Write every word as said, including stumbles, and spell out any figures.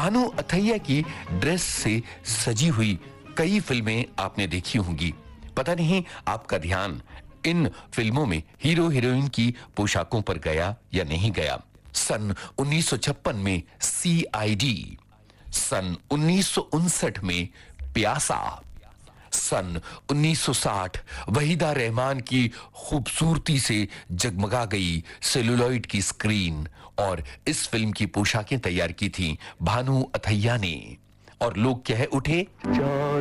भानु अथैया की ड्रेस से सजी हुई कई फिल्में आपने देखी होंगी। पता नहीं आपका ध्यान इन फिल्मों में हीरो हीरोइन की पोशाकों पर गया या नहीं गया। सन उन्नीस सौ छप्पन में सी आई डी, सन उन्नीस सौ उनसठ में प्यासा, सन उन्नीस सौ साठ वहीदा रहमान की खूबसूरती से जगमगा गई सेलुलॉइड की स्क्रीन, और इस फिल्म की पोशाकें तैयार की थी भानु अथैया ने। और लोग कह उठे,